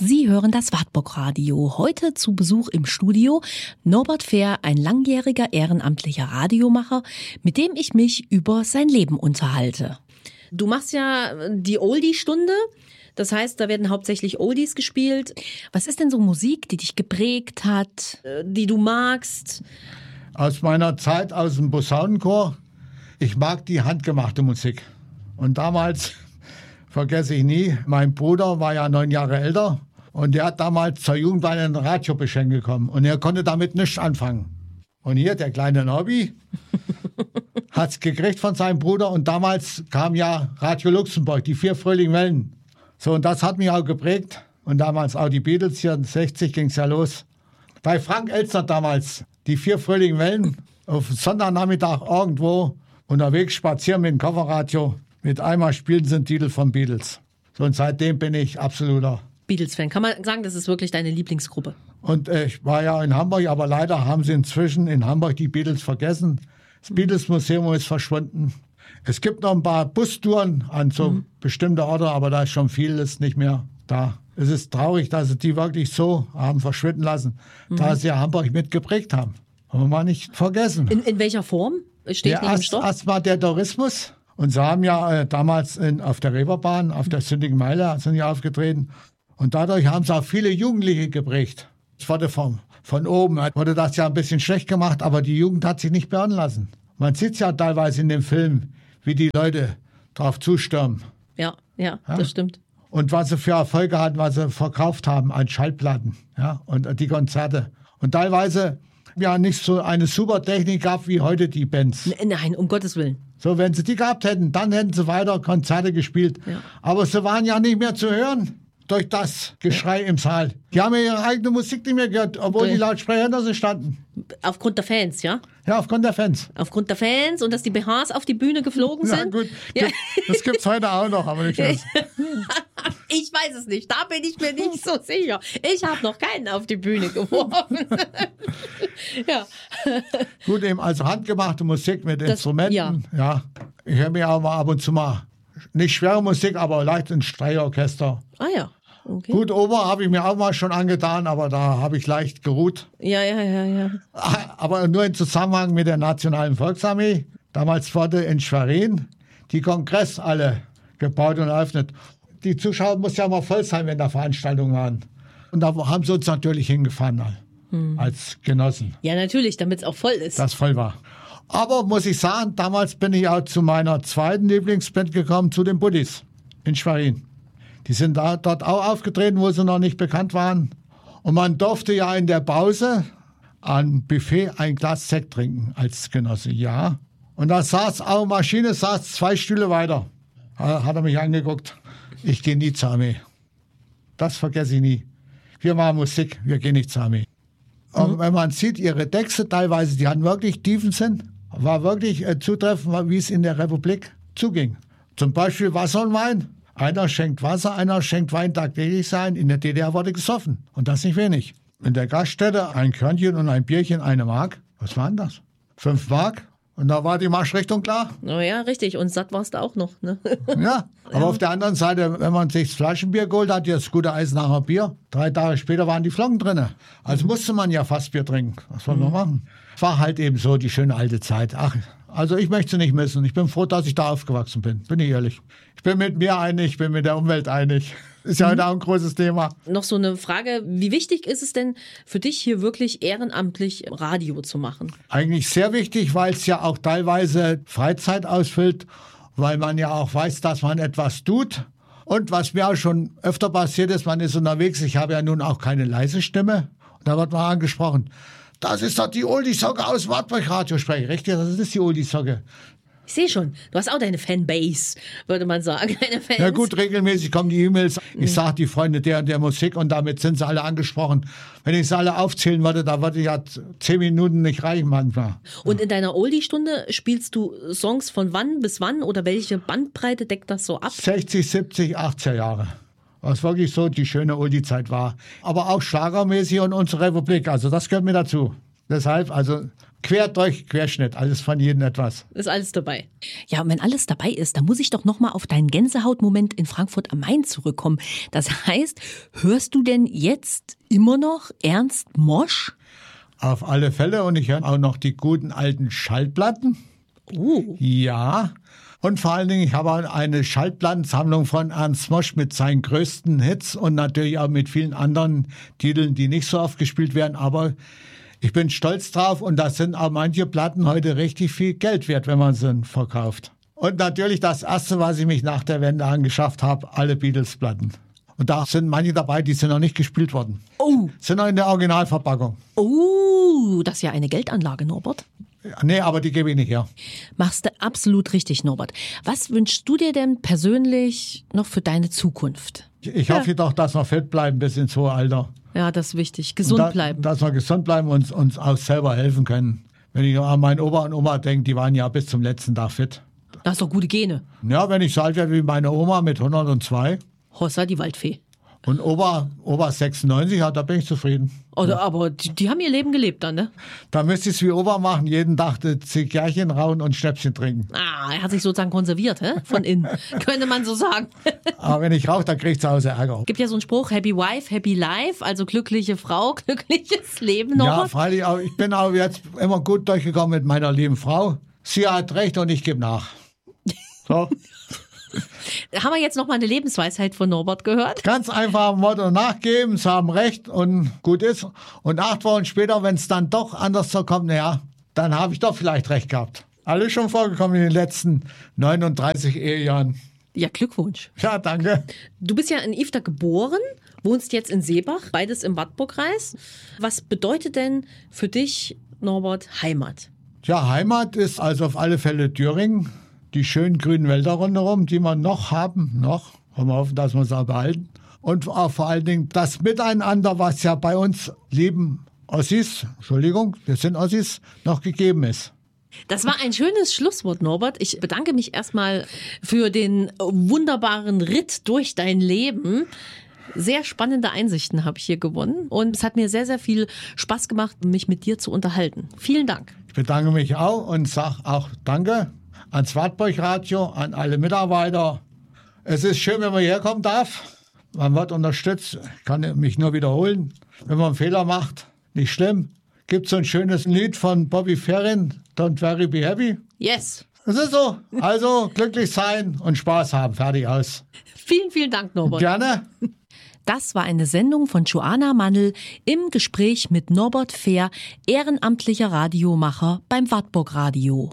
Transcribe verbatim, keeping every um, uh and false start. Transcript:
Sie hören das Wartburg Radio. Heute zu Besuch im Studio Norbert Fehr, ein langjähriger ehrenamtlicher Radiomacher, mit dem ich mich über sein Leben unterhalte. Du machst ja die Oldie-Stunde. Das heißt, da werden hauptsächlich Oldies gespielt. Was ist denn so Musik, die dich geprägt hat, die du magst? Aus meiner Zeit aus dem Posaunenchor. Ich mag die handgemachte Musik. Und damals, vergesse ich nie, mein Bruder war ja neun Jahre älter und der hat damals zur Jugendweihe ein Radio geschenkt bekommen. Und er konnte damit nichts anfangen. Und hier, der kleine Norbi, hat es gekriegt von seinem Bruder. Und damals kam ja Radio Luxemburg, die vier fröhlichen Wellen. So, und das hat mich auch geprägt. Und damals auch die Beatles, vierundsechzig ging es ja los. Bei Frank Elstner damals, die vier fröhlichen Wellen, auf Sonntagnachmittag irgendwo unterwegs spazieren mit dem Kofferradio. Mit einmal spielen sie einen Titel von Beatles. So, und seitdem bin ich absoluter Beatles-Fan. Kann man sagen, das ist wirklich deine Lieblingsgruppe? Und äh, ich war ja in Hamburg, aber leider haben sie inzwischen in Hamburg die Beatles vergessen. Das Beatles-Museum ist verschwunden. Es gibt noch ein paar Bustouren an so mhm. bestimmte Orte, aber da ist schon vieles nicht mehr da. Es ist traurig, dass sie die wirklich so haben verschwinden lassen, mhm. da sie ja Hamburg mitgeprägt haben. Wollen wir mal nicht vergessen. In, in welcher Form? Steht der nicht im Stoff? Erstmal der Tourismus. Und sie haben ja äh, damals in, auf der Reeperbahn, auf der Sündigen Meile sind ja aufgetreten. Und dadurch haben sie auch viele Jugendliche geprägt. Es wurde von, von oben, wurde das ja ein bisschen schlecht gemacht, aber die Jugend hat sich nicht beirren lassen. Man sieht ja teilweise in dem Film, wie die Leute drauf zustürmen. Ja, ja, ja, das stimmt. Und was sie für Erfolge hatten, was sie verkauft haben an Schallplatten, ja, und die Konzerte. Und teilweise ja nicht so eine super Technik gab wie heute die Bands. Nein, um Gottes Willen. So, wenn sie die gehabt hätten, dann hätten sie weiter Konzerte gespielt. Ja. Aber sie waren ja nicht mehr zu hören durch das Geschrei ja. im Saal. Die haben ja ihre eigene Musik nicht mehr gehört, obwohl okay. die Lautsprecher hinter sie standen. Aufgrund der Fans, ja? Ja, aufgrund der Fans. Aufgrund der Fans und dass die B Hs auf die Bühne geflogen ja, sind? Gut. Ja, gut. Das gibt es heute auch noch, aber nicht das. Ich weiß es nicht, da bin ich mir nicht so sicher. Ich habe noch keinen auf die Bühne geworfen. ja. Gut, eben also handgemachte Musik mit das, Instrumenten. Ja. ja. Ich höre mir auch mal ab und zu mal, nicht schwere Musik, aber leicht ein Streichorchester. Ah ja. Okay. Gut, Oper habe ich mir auch mal schon angetan, aber da habe ich leicht geruht. Ja, ja, ja, ja. Aber nur im Zusammenhang mit der Nationalen Volksarmee. Damals wurde in Schwerin die Kongress alle gebaut und eröffnet. Die Zuschauer mussten ja mal voll sein, wenn da Veranstaltungen waren. Und da haben sie uns natürlich hingefahren hm. als Genossen. Ja, natürlich, damit es auch voll ist. Das voll war. Aber muss ich sagen, damals bin ich auch zu meiner zweiten Lieblingsband gekommen, zu den Buddies in Schwerin. Die sind da, dort auch aufgetreten, wo sie noch nicht bekannt waren. Und man durfte ja in der Pause am Buffet ein Glas Sekt trinken als Genosse, ja. Und da saß auch Maschine, saß zwei Stühle weiter. Hat er mich angeguckt. Ich gehe nie zur Armee. Das vergesse ich nie. Wir machen Musik, wir gehen nicht zur Armee. Mhm. Und wenn man sieht, ihre Texte teilweise, die hatten wirklich tiefen Sinn. War wirklich äh, zutreffend, wie es in der Republik zuging. Zum Beispiel Wasser und Wein. Einer schenkt Wasser, einer schenkt Wein tagtäglich sein. In der D D R wurde gesoffen. Und das nicht wenig. In der Gaststätte ein Körnchen und ein Bierchen, eine Mark. Was waren das? Fünf Mark. Und da war die Marschrichtung klar. Oh ja, richtig. Und satt warst du auch noch. Ne? Ja, aber ja. Auf der anderen Seite, wenn man sich das Flaschenbier geholt hat, das gute Eisenacher Bier, drei Tage später waren die Flocken drin. Also musste man ja fast Bier trinken. Was soll man mhm. machen? War halt eben so die schöne alte Zeit. Ach, also ich möchte sie nicht missen. Ich bin froh, dass ich da aufgewachsen bin. Bin ich ehrlich. Ich bin mit mir einig, ich bin mit der Umwelt einig. Ist ja mhm. heute auch ein großes Thema. Noch so eine Frage, wie wichtig ist es denn für dich hier wirklich ehrenamtlich Radio zu machen? Eigentlich sehr wichtig, weil es ja auch teilweise Freizeit ausfüllt, weil man ja auch weiß, dass man etwas tut. Und was mir auch schon öfter passiert ist, man ist unterwegs, ich habe ja nun auch keine leise Stimme. Und da wird man angesprochen, das ist doch die Oldie-Socke aus Wartburg Radio sprechen. Richtig, das ist die Oldie-Socke. Ich sehe schon, du hast auch deine Fanbase, würde man sagen. Deine Fans. Ja gut, regelmäßig kommen die E-Mails. Ich sage die Freunde der und der Musik und damit sind sie alle angesprochen. Wenn ich sie alle aufzählen würde, da würde ja zehn Minuten nicht reichen manchmal. Und in deiner Oldie-Stunde spielst du Songs von wann bis wann oder welche Bandbreite deckt das so ab? sechzig, siebzig, achtziger Jahre. Was wirklich so die schöne Oldie-Zeit war. Aber auch schlagermäßig und unsere Republik, also das gehört mir dazu. Deshalb, also quer durch, Querschnitt, alles von jedem etwas. Ist alles dabei. Ja, und wenn alles dabei ist, dann muss ich doch nochmal auf deinen Gänsehautmoment in Frankfurt am Main zurückkommen. Das heißt, hörst du denn jetzt immer noch Ernst Mosch? Auf alle Fälle, und ich höre auch noch die guten alten Schallplatten. Oh. Ja, und vor allen Dingen, ich habe eine Schallplattensammlung von Ernst Mosch mit seinen größten Hits und natürlich auch mit vielen anderen Titeln, die nicht so oft gespielt werden, aber ich bin stolz drauf, und da sind auch manche Platten heute richtig viel Geld wert, wenn man sie verkauft. Und natürlich das Erste, was ich mich nach der Wende angeschafft habe, alle Beatles-Platten. Und da sind manche dabei, die sind noch nicht gespielt worden. Oh. Sind noch in der Originalverpackung. Oh, das ist ja eine Geldanlage, Norbert. Nee, aber die gebe ich nicht her. Machst du absolut richtig, Norbert. Was wünschst du dir denn persönlich noch für deine Zukunft? Ich hoffe jedoch, dass wir fit bleiben bis ins hohe Alter. Ja, das ist wichtig. Gesund da, bleiben. Dass wir gesund bleiben und uns auch selber helfen können. Wenn ich an meinen Opa und Oma denke, die waren ja bis zum letzten Tag fit. Das ist doch gute Gene. Ja, wenn ich so alt werde wie meine Oma mit hundertzwei. Hossa, die Waldfee. Und Opa, Opa sechsundneunzig hat, da bin ich zufrieden. Oder, aber die, die haben ihr Leben gelebt dann, ne? Da müsste ich es wie Opa machen, jeden Tag Zigarren rauchen und Schnäpschen trinken. Ah, er hat sich sozusagen konserviert, hä? Von innen, könnte man so sagen. Aber wenn ich rauche, dann kriege ich zu Hause Ärger. Gibt ja so einen Spruch, Happy Wife, Happy Life, also glückliche Frau, glückliches Leben, Norbert. Ja, freilich, auch, ich bin auch jetzt immer gut durchgekommen mit meiner lieben Frau. Sie hat recht und ich gebe nach. So. Haben wir jetzt noch mal eine Lebensweisheit von Norbert gehört? Ganz einfach Motto nachgeben, sie haben recht und gut ist. Und acht Wochen später, wenn es dann doch anders so kommt, naja, dann habe ich doch vielleicht recht gehabt. Alles schon vorgekommen in den letzten neununddreißig Ehejahren. Ja, Glückwunsch. Ja, danke. Du bist ja in Ifter geboren, wohnst jetzt in Seebach, beides im Wartburgkreis. Was bedeutet denn für dich, Norbert, Heimat? Ja, Heimat ist also auf alle Fälle Thüringen. Die schönen grünen Wälder rundherum, die wir noch haben, noch. Wollen wir hoffen, dass wir es auch behalten. Und auch vor allen Dingen das Miteinander, was ja bei uns lieben Ossis, Entschuldigung, wir sind Ossis, noch gegeben ist. Das war ein schönes Schlusswort, Norbert. Ich bedanke mich erstmal für den wunderbaren Ritt durch dein Leben. Sehr spannende Einsichten habe ich hier gewonnen. Und es hat mir sehr, sehr viel Spaß gemacht, mich mit dir zu unterhalten. Vielen Dank. Ich bedanke mich auch und sage auch Danke ans Wartburg-Radio, an alle Mitarbeiter. Es ist schön, wenn man herkommen darf. Man wird unterstützt. Ich kann mich nur wiederholen. Wenn man einen Fehler macht, nicht schlimm. Gibt so ein schönes Lied von Bobby Ferrin, Don't Worry, Be Happy. Yes. Es ist so. Also glücklich sein und Spaß haben. Fertig aus. Vielen, vielen Dank, Norbert. Gerne. Das war eine Sendung von Joanna Mannl im Gespräch mit Norbert Fehr, ehrenamtlicher Radiomacher beim Wartburg Radio.